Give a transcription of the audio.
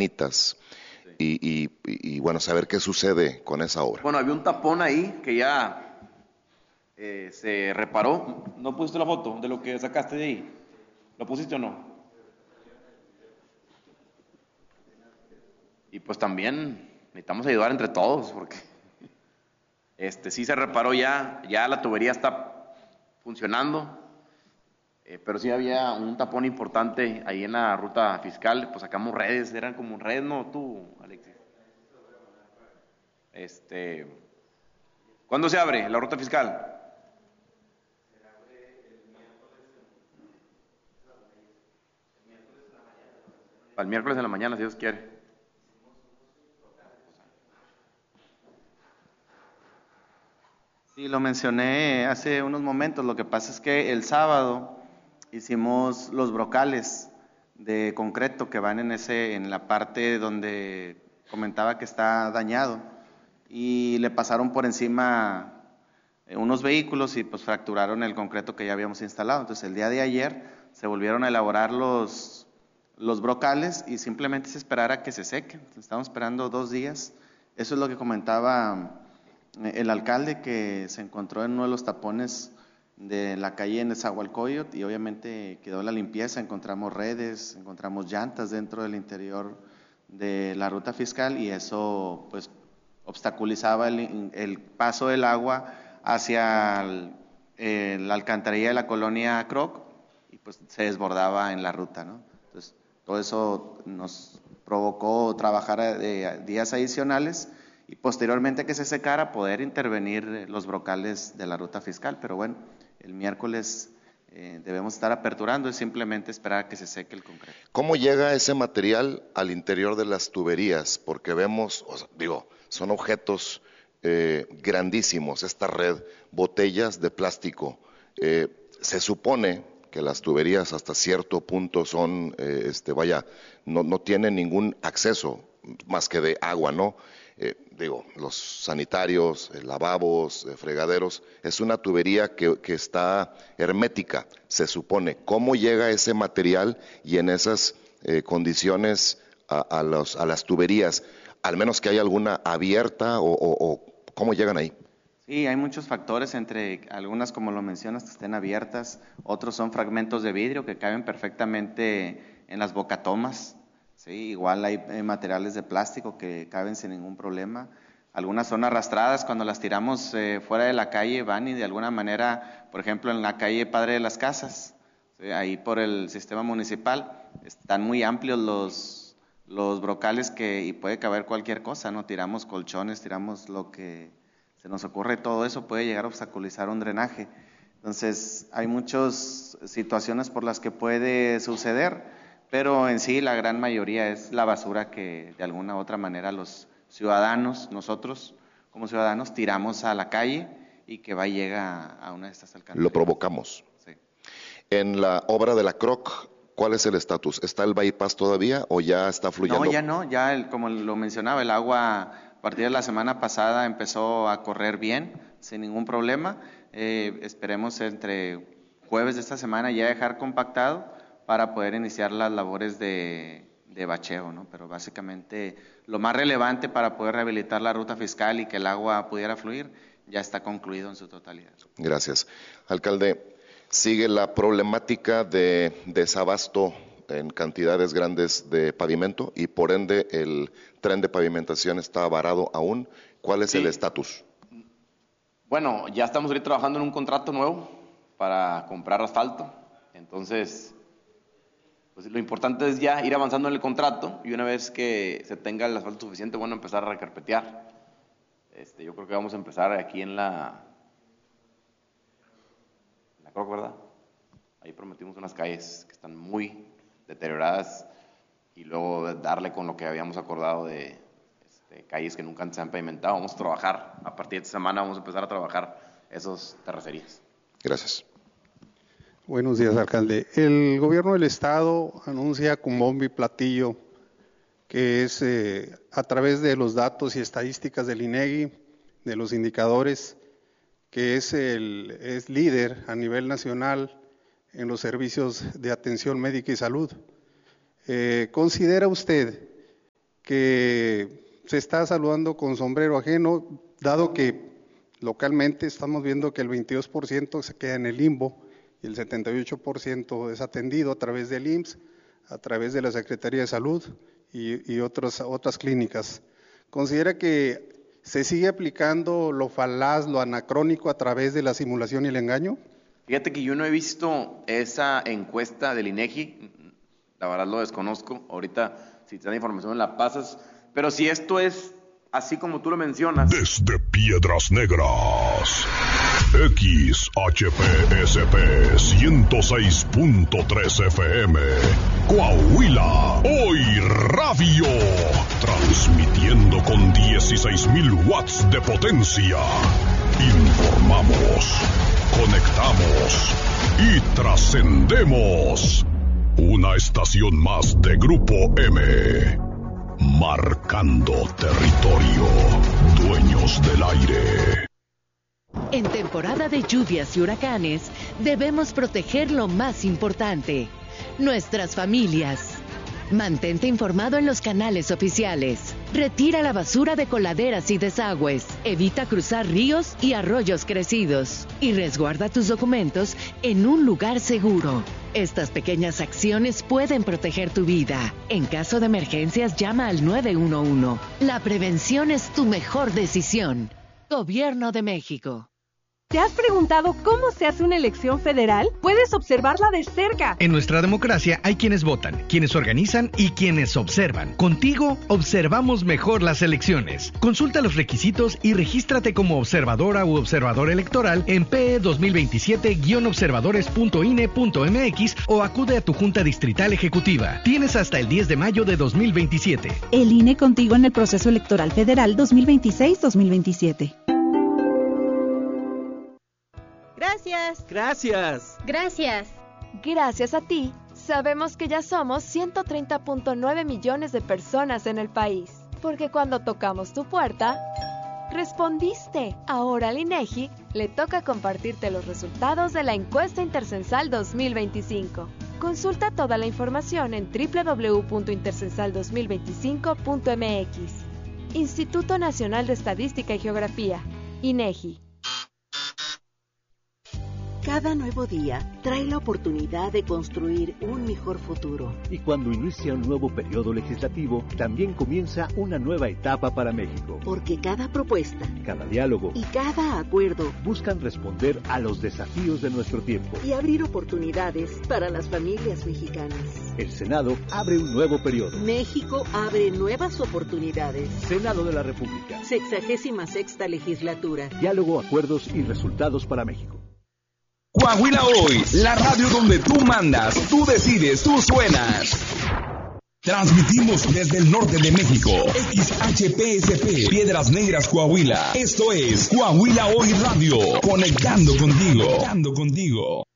Manitas. Y bueno, saber qué sucede con esa obra. Bueno, había un tapón ahí que ya se reparó. ¿No pusiste la foto de lo que sacaste de ahí? ¿Lo pusiste o no? Y pues también necesitamos ayudar entre todos, porque sí se reparó ya la tubería está funcionando, pero sí había un tapón importante ahí en la ruta fiscal. Pues sacamos redes, eran como redes, ¿no? Tú, Alexis. ¿Cuándo se abre la ruta fiscal? Para el miércoles en la mañana, si Dios quiere. Sí, lo mencioné hace unos momentos. Lo que pasa es que el sábado hicimos los brocales de concreto que van en la parte donde comentaba que está dañado, y le pasaron por encima unos vehículos y pues fracturaron el concreto que ya habíamos instalado. Entonces el día de ayer se volvieron a elaborar los brocales y simplemente es esperar a que se sequen. Entonces, estamos esperando 2 días. Eso es lo que comentaba el alcalde, que se encontró en uno de los tapones de la calle en Nezahualcóyotl, y obviamente quedó la limpieza. Encontramos redes, encontramos llantas dentro del interior de la ruta fiscal, y eso pues obstaculizaba el paso del agua hacia la alcantarilla de la colonia Croc, y pues se desbordaba en la ruta, ¿no? Entonces todo eso nos provocó trabajar días adicionales, y posteriormente que se secara poder intervenir los brocales de la ruta fiscal. Pero bueno, el miércoles debemos estar aperturando, es simplemente esperar a que se seque el concreto. ¿Cómo llega ese material al interior de las tuberías? Porque vemos, son objetos grandísimos, esta red, botellas de plástico. Se supone que las tuberías hasta cierto punto son, no tienen ningún acceso más que de agua, ¿no? Los sanitarios, lavabos, fregaderos, es una tubería que está hermética, se supone. ¿Cómo llega ese material y en esas condiciones a las tuberías? Al menos que haya alguna abierta o ¿cómo llegan ahí? Sí, hay muchos factores, entre algunas, como lo mencionas, que estén abiertas, otros son fragmentos de vidrio que caben perfectamente en las bocatomas. Sí, igual hay materiales de plástico que caben sin ningún problema. Algunas son arrastradas, cuando las tiramos fuera de la calle van y de alguna manera, por ejemplo en la calle Padre de las Casas, ¿sí? Ahí por el sistema municipal, están muy amplios los brocales y puede caber cualquier cosa, ¿no? Tiramos colchones, tiramos lo que se nos ocurre, todo eso puede llegar a obstaculizar un drenaje. Entonces hay muchas situaciones por las que puede suceder, pero en sí la gran mayoría es la basura que de alguna u otra manera los ciudadanos, nosotros como ciudadanos, tiramos a la calle y que va y llega a una de estas alcantarillas. Lo provocamos. Sí. En la obra de la Croc, ¿cuál es el estatus? ¿Está el bypass todavía o ya está fluyendo? No, ya como lo mencionaba, el agua a partir de la semana pasada empezó a correr bien, sin ningún problema. Esperemos entre jueves de esta semana ya dejar compactado para poder iniciar las labores de bacheo, ¿no? Pero básicamente lo más relevante para poder rehabilitar la ruta fiscal y que el agua pudiera fluir ya está concluido en su totalidad. Gracias. Alcalde, sigue la problemática de desabasto en cantidades grandes de pavimento y por ende el tren de pavimentación está varado aún. ¿Cuál es el estatus? Bueno, ya estamos ahorita trabajando en un contrato nuevo para comprar asfalto. Entonces, pues lo importante es ya ir avanzando en el contrato, y una vez que se tenga el asfalto suficiente, bueno, empezar a recarpetear. Yo creo que vamos a empezar aquí en la Croc, ¿verdad? Ahí prometimos unas calles que están muy deterioradas, y luego darle con lo que habíamos acordado de calles que nunca se han pavimentado. Vamos a trabajar, a partir de esta semana vamos a empezar a trabajar esas terracerías. Gracias. Buenos días, alcalde. El gobierno del estado anuncia con bombo y platillo que es a través de los datos y estadísticas del INEGI, de los indicadores, que es líder a nivel nacional en los servicios de atención médica y salud. ¿Considera usted que se está saludando con sombrero ajeno, dado que localmente estamos viendo que el 22% se queda en el limbo y el 78% es atendido a través del IMSS, a través de la Secretaría de Salud y otras clínicas. ¿Considera que se sigue aplicando lo falaz, lo anacrónico a través de la simulación y el engaño? Fíjate que yo no he visto esa encuesta del INEGI, la verdad lo desconozco, ahorita si te da información la pasas, pero si esto es así como tú lo mencionas. Desde Piedras Negras, XHPSP 106.3 FM, Coahuila, Hoy Radio, transmitiendo con 16,000 watts de potencia. Informamos, conectamos y trascendemos. Una estación más de Grupo M. Marcando territorio, dueños del aire. En temporada de lluvias y huracanes, debemos proteger lo más importante, nuestras familias. Mantente informado en los canales oficiales. Retira la basura de coladeras y desagües. Evita cruzar ríos y arroyos crecidos. Y resguarda tus documentos en un lugar seguro. Estas pequeñas acciones pueden proteger tu vida. En caso de emergencias, llama al 911. La prevención es tu mejor decisión. Gobierno de México. ¿Te has preguntado cómo se hace una elección federal? Puedes observarla de cerca. En nuestra democracia hay quienes votan, quienes organizan y quienes observan. Contigo observamos mejor las elecciones. Consulta los requisitos y regístrate como observadora u observador electoral en PE 2027-observadores.ine.mx o acude a tu Junta Distrital Ejecutiva. Tienes hasta el 10 de mayo de 2027. El INE contigo en el proceso electoral federal 2026-2027. Gracias. Gracias. Gracias. Gracias a ti, sabemos que ya somos 130.9 millones de personas en el país. Porque cuando tocamos tu puerta, respondiste. Ahora al INEGI le toca compartirte los resultados de la encuesta intercensal 2025. Consulta toda la información en www.intercensal2025.mx. Instituto Nacional de Estadística y Geografía, INEGI. Cada nuevo día trae la oportunidad de construir un mejor futuro. Y cuando inicia un nuevo periodo legislativo, también comienza una nueva etapa para México. Porque cada propuesta, cada diálogo y cada acuerdo buscan responder a los desafíos de nuestro tiempo y abrir oportunidades para las familias mexicanas. El Senado abre un nuevo periodo. México abre nuevas oportunidades. Senado de la República. 66ª legislatura. Diálogo, acuerdos y resultados para México. Coahuila Hoy, la radio donde tú mandas, tú decides, tú suenas. Transmitimos desde el norte de México, XHPSP, Piedras Negras, Coahuila. Esto es Coahuila Hoy Radio, conectando contigo.